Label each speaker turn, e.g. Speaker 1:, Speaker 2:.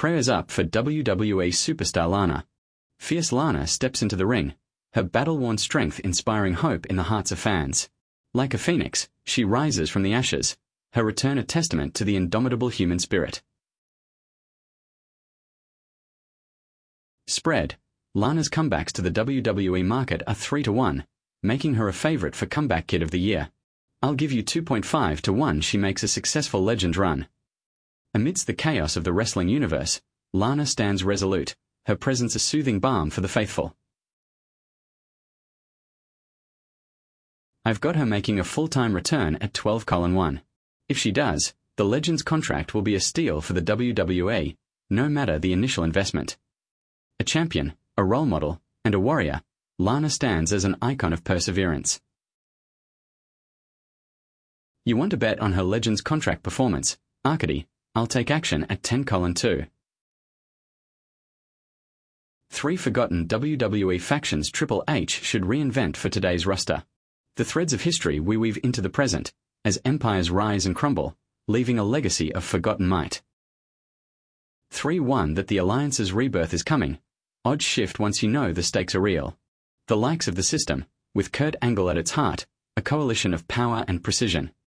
Speaker 1: Prayers up for WWE superstar Lana. Fierce Lana steps into the ring, her battle-worn strength inspiring hope in the hearts of fans. Like a phoenix, she rises from the ashes, her return a testament to the indomitable human spirit. Spread. Lana's comebacks to the WWE market are 3-1, making her a favorite for Comeback Kid of the Year. I'll give you 2.5-1 she makes a successful Legends run. Amidst the chaos of the wrestling universe, Lana stands resolute, her presence a soothing balm for the faithful. I've got her making a full-time return at 12:1. If she does, the Legends contract will be a steal for the WWE, no matter the initial investment. A champion, a role model, and a warrior, Lana stands as an icon of perseverance. You want to bet on her Legends contract performance? Arcady, I'll take action at 10:2. 3 forgotten WWE factions Triple H should reinvent for today's roster. The threads of history we weave into the present, as empires rise and crumble, leaving a legacy of forgotten might. 3-1 that the Alliance's rebirth is coming. Odds shift once you know the stakes are real. The likes of the system, with Kurt Angle at its heart, a coalition of power and precision.